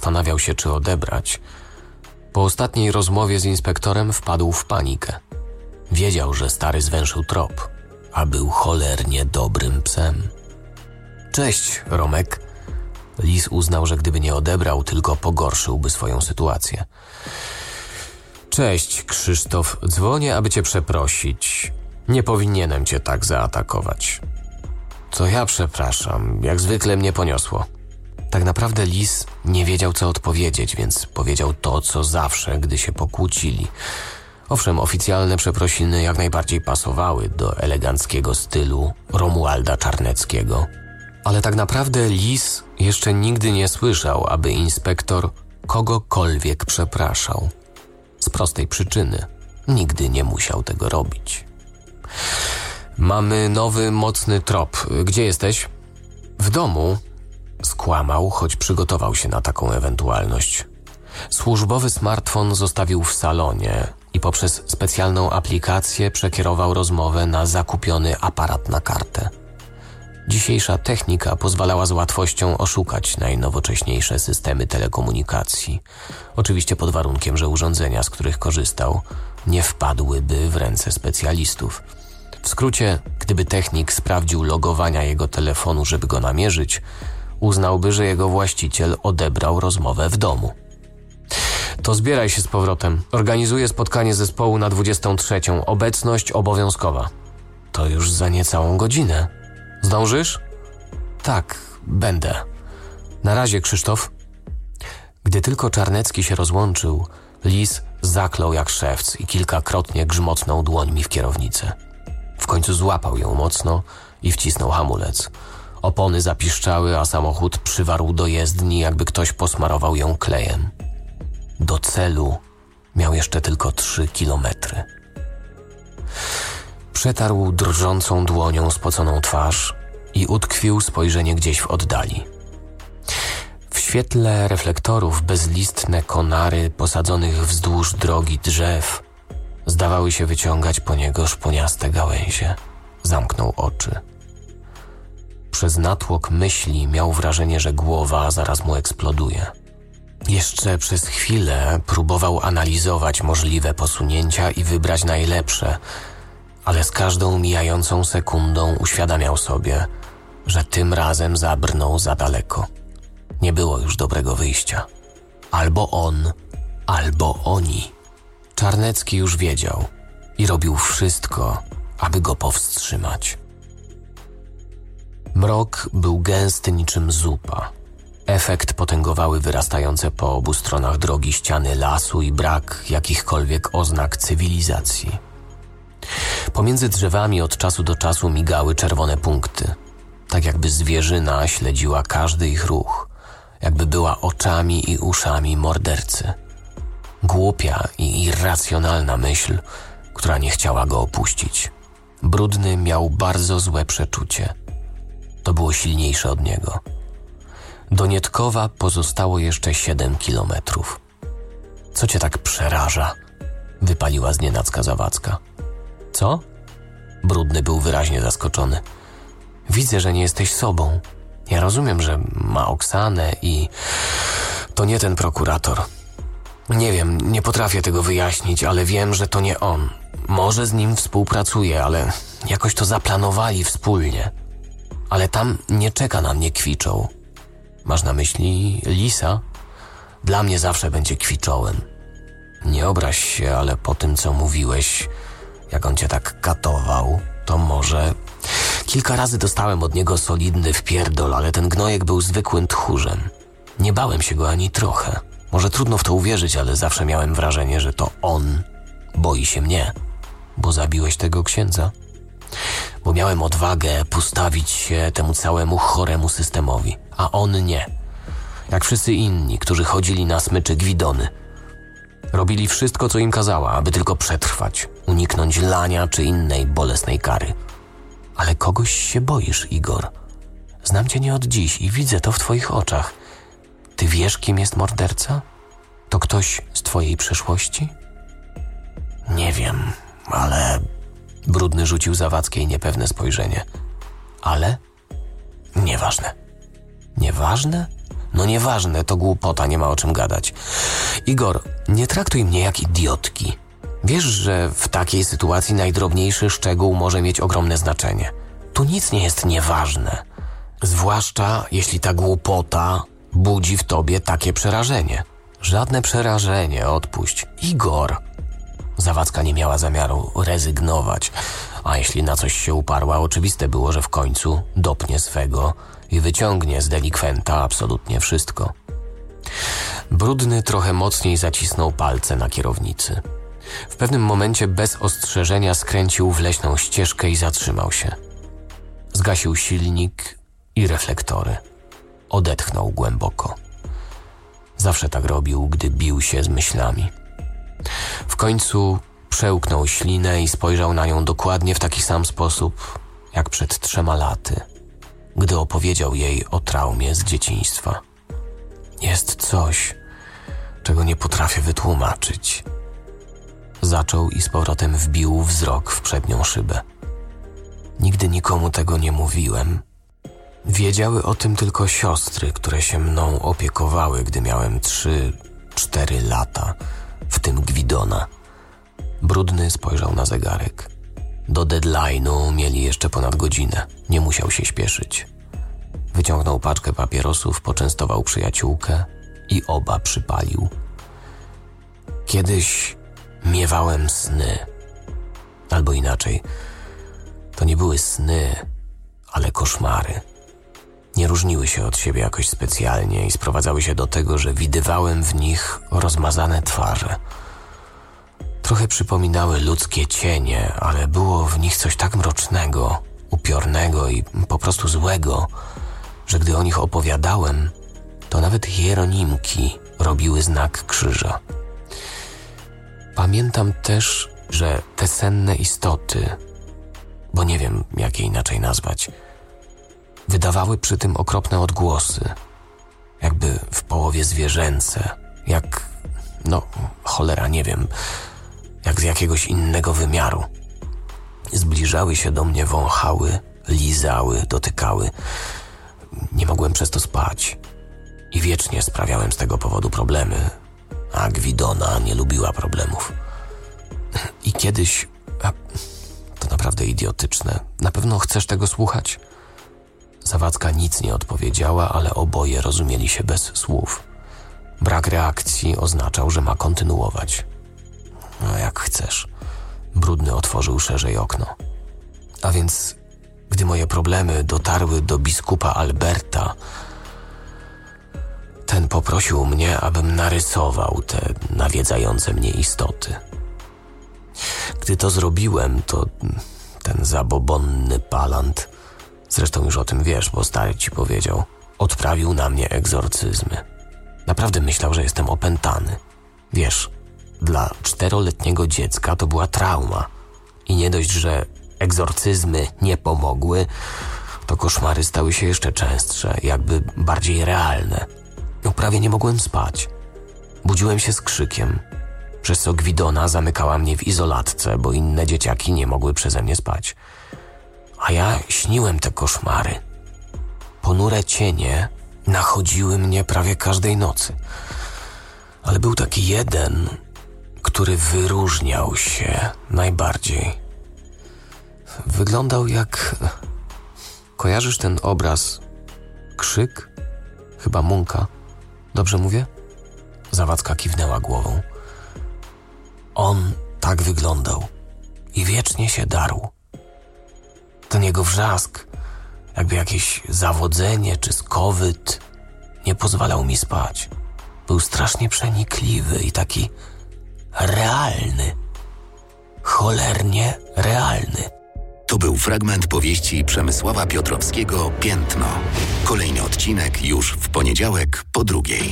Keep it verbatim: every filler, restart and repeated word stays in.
zastanawiał się, czy odebrać. Po ostatniej rozmowie z inspektorem wpadł w panikę. Wiedział, że stary zwęszył trop, a był cholernie dobrym psem. Cześć, Romek. Lis uznał, że gdyby nie odebrał, tylko pogorszyłby swoją sytuację. Cześć, Krzysztof. Dzwonię, aby cię przeprosić. Nie powinienem cię tak zaatakować. To ja przepraszam. Jak zwykle mnie poniosło. Tak naprawdę Lis nie wiedział, co odpowiedzieć, więc powiedział to, co zawsze, gdy się pokłócili. Owszem, oficjalne przeprosiny jak najbardziej pasowały do eleganckiego stylu Romualda Czarneckiego. Ale tak naprawdę Lis jeszcze nigdy nie słyszał, aby inspektor kogokolwiek przepraszał. Z prostej przyczyny. Nigdy nie musiał tego robić. Mamy nowy, mocny trop. Gdzie jesteś? W domu. Skłamał, choć przygotował się na taką ewentualność. Służbowy smartfon zostawił w salonie i poprzez specjalną aplikację przekierował rozmowę na zakupiony aparat na kartę. Dzisiejsza technika pozwalała z łatwością oszukać najnowocześniejsze systemy telekomunikacji. Oczywiście pod warunkiem, że urządzenia, z których korzystał, nie wpadłyby w ręce specjalistów. W skrócie, gdyby technik sprawdził logowania jego telefonu, żeby go namierzyć, uznałby, że jego właściciel odebrał rozmowę w domu. To zbieraj się z powrotem. Organizuję spotkanie zespołu na dwudziestą trzecią. Obecność obowiązkowa. To już za niecałą godzinę. Zdążysz? Tak, będę. Na razie, Krzysztof. Gdy tylko Czarnecki się rozłączył, Lis zaklął jak szewc i kilkakrotnie grzmotnął dłońmi w kierownicę. W końcu złapał ją mocno i wcisnął hamulec. Opony zapiszczały, a samochód przywarł do jezdni, jakby ktoś posmarował ją klejem. Do celu miał jeszcze tylko trzy kilometry. Przetarł drżącą dłonią spoconą twarz i utkwił spojrzenie gdzieś w oddali. W świetle reflektorów bezlistne konary posadzonych wzdłuż drogi drzew zdawały się wyciągać po niego szponiaste gałęzie. Zamknął oczy. Przez natłok myśli miał wrażenie, że głowa zaraz mu eksploduje. Jeszcze przez chwilę próbował analizować możliwe posunięcia i wybrać najlepsze, ale z każdą mijającą sekundą uświadamiał sobie, że tym razem zabrnął za daleko. Nie było już dobrego wyjścia. Albo on, albo oni. Czarnecki już wiedział i robił wszystko, aby go powstrzymać. Mrok był gęsty niczym zupa. Efekt potęgowały wyrastające po obu stronach drogi ściany lasu i brak jakichkolwiek oznak cywilizacji. Pomiędzy drzewami od czasu do czasu migały czerwone punkty, tak jakby zwierzyna śledziła każdy ich ruch, jakby była oczami i uszami mordercy. Głupia i irracjonalna myśl, która nie chciała go opuścić. Brudny miał bardzo złe przeczucie. To było silniejsze od niego. Do Nietkowa pozostało jeszcze siedem kilometrów. Co cię tak przeraża? Wypaliła znienacka Zawadzka. Co? Brudny był wyraźnie zaskoczony. Widzę, że nie jesteś sobą. Ja rozumiem, że ma Oksanę i... To nie ten prokurator. Nie wiem, nie potrafię tego wyjaśnić, ale wiem, że to nie on. Może z nim współpracuje, ale jakoś to zaplanowali wspólnie. Ale tam nie czeka na mnie Kwiczoł. Masz na myśli Lisa? Dla mnie zawsze będzie Kwiczołem. Nie obraź się, ale po tym, co mówiłeś, jak on cię tak katował, to może... Kilka razy dostałem od niego solidny wpierdol, ale ten gnojek był zwykłym tchórzem. Nie bałem się go ani trochę. Może trudno w to uwierzyć, ale zawsze miałem wrażenie, że to on boi się mnie. Bo zabiłeś tego księdza? Bo miałem odwagę postawić się temu całemu choremu systemowi, a on nie. Jak wszyscy inni, którzy chodzili na smyczy Gwidony. Robili wszystko, co im kazała, aby tylko przetrwać, uniknąć lania czy innej bolesnej kary. Ale kogoś się boisz, Igor. Znam cię nie od dziś i widzę to w twoich oczach. Ty wiesz, kim jest morderca? To ktoś z twojej przeszłości? Nie wiem, ale... Brudny rzucił Zawadzkiej niepewne spojrzenie. Ale? Nieważne. Nieważne? No nieważne, to głupota, nie ma o czym gadać. Igor, nie traktuj mnie jak idiotki. Wiesz, że w takiej sytuacji najdrobniejszy szczegół może mieć ogromne znaczenie. Tu nic nie jest nieważne. Zwłaszcza jeśli ta głupota budzi w tobie takie przerażenie. Żadne przerażenie, odpuść. Igor. Zawadzka nie miała zamiaru rezygnować, a jeśli na coś się uparła, oczywiste było, że w końcu dopnie swego i wyciągnie z delikwenta absolutnie wszystko. Brudny trochę mocniej zacisnął palce na kierownicy. W pewnym momencie bez ostrzeżenia skręcił w leśną ścieżkę i zatrzymał się. Zgasił silnik i reflektory. Odetchnął głęboko. Zawsze tak robił, gdy bił się z myślami. W końcu przełknął ślinę i spojrzał na nią dokładnie w taki sam sposób, jak przed trzema laty, gdy opowiedział jej o traumie z dzieciństwa. Jest coś, czego nie potrafię wytłumaczyć. Zaczął i z powrotem wbił wzrok w przednią szybę. Nigdy nikomu tego nie mówiłem. Wiedziały o tym tylko siostry, które się mną opiekowały, gdy miałem trzy, cztery lata, w tym Gwidona. Brudny spojrzał na zegarek. Do deadline'u mieli jeszcze ponad godzinę. Nie musiał się śpieszyć. Wyciągnął paczkę papierosów, poczęstował przyjaciółkę i oba przypalił. Kiedyś miewałem sny. Albo inaczej, to nie były sny, ale koszmary. Nie różniły się od siebie jakoś specjalnie i sprowadzały się do tego, że widywałem w nich rozmazane twarze. Trochę przypominały ludzkie cienie, ale było w nich coś tak mrocznego, upiornego i po prostu złego, że gdy o nich opowiadałem, to nawet hieronimki robiły znak krzyża. Pamiętam też, że te senne istoty, bo nie wiem, jak je inaczej nazwać, wydawały przy tym okropne odgłosy, jakby w połowie zwierzęce, jak, no cholera, nie wiem, jak z jakiegoś innego wymiaru. Zbliżały się do mnie, wąchały, lizały, dotykały. Nie mogłem przez to spać i wiecznie sprawiałem z tego powodu problemy, a Gwidona nie lubiła problemów. I kiedyś... A, to naprawdę idiotyczne. Na pewno chcesz tego słuchać? Zawadzka nic nie odpowiedziała, ale oboje rozumieli się bez słów. Brak reakcji oznaczał, że ma kontynuować. No jak chcesz. Brudny otworzył szerzej okno. A więc, gdy moje problemy dotarły do biskupa Alberta, ten poprosił mnie, abym narysował te nawiedzające mnie istoty. Gdy to zrobiłem, to ten zabobonny palant, zresztą już o tym wiesz, bo stary ci powiedział, odprawił na mnie egzorcyzmy. Naprawdę myślał, że jestem opętany. Wiesz, dla czteroletniego dziecka to była trauma. I nie dość, że egzorcyzmy nie pomogły, to koszmary stały się jeszcze częstsze, jakby bardziej realne. No, prawie nie mogłem spać. Budziłem się z krzykiem, przez co Gwidona zamykała mnie w izolatce, bo inne dzieciaki nie mogły przeze mnie spać. A ja śniłem te koszmary. Ponure cienie nachodziły mnie prawie każdej nocy. Ale był taki jeden, który wyróżniał się najbardziej. Wyglądał jak... Kojarzysz ten obraz? Krzyk? Chyba Munka. Dobrze mówię? Zawadzka kiwnęła głową. On tak wyglądał i wiecznie się darł. Ten jego wrzask, jakby jakieś zawodzenie czy skowyt, nie pozwalał mi spać. Był strasznie przenikliwy i taki realny. Cholernie realny. To był fragment powieści Przemysława Piotrowskiego Piętno. Kolejny odcinek już w poniedziałek po drugiej.